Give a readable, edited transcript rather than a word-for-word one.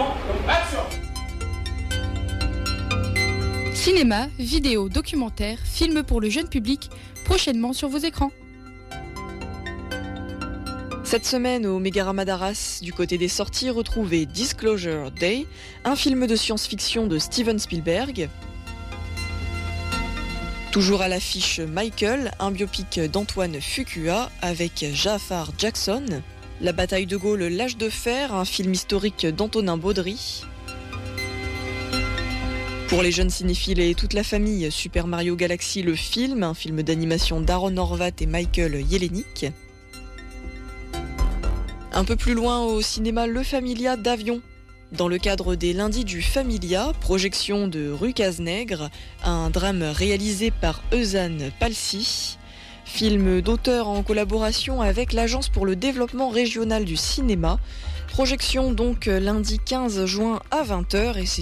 Action. Cinéma, vidéo, documentaire, films pour le jeune public, prochainement sur vos écrans. Cette semaine, au Mégarama d'Arras, du côté des sorties, retrouvez Disclosure Day, un film de science-fiction de Steven Spielberg. Toujours à l'affiche Michael, un biopic d'Antoine Fuqua avec Jafar Jackson. La bataille de Gaulle, l'âge de fer, un film historique d'Antonin Baudry. Pour les jeunes cinéphiles et toute la famille, Super Mario Galaxy, le film, un film d'animation d'Aaron Horvat et Michael Jelenic. Un peu plus loin au cinéma, Le Familia d'Avion. Dans le cadre des lundis du Familia, projection de Rue Cazenègre, un drame réalisé par Eusanne Palsy. Film d'auteur en collaboration avec l'Agence pour le développement régional du cinéma. Projection donc lundi 15 juin à 20h et c'est